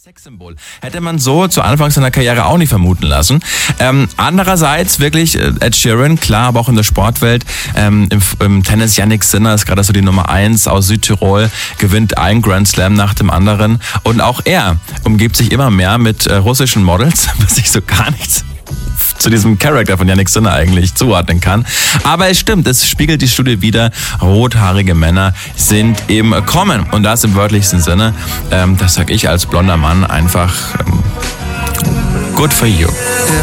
Sexsymbol. Hätte man so zu Anfang seiner Karriere auch nicht vermuten lassen. Andererseits wirklich Ed Sheeran, klar, aber auch in der Sportwelt. Im Tennis Jannik Sinner ist gerade so die Nummer 1 aus Südtirol, gewinnt einen Grand Slam nach dem anderen. Und auch er umgibt sich immer mehr mit russischen Models, was ich so gar nichts zu diesem Charakter von Jannik Sinner eigentlich zuordnen kann. Aber es stimmt, es spiegelt die Studie wider, rothaarige Männer sind im Kommen. Und das im wörtlichsten Sinne. Das sag ich als blonder Mann einfach good for you.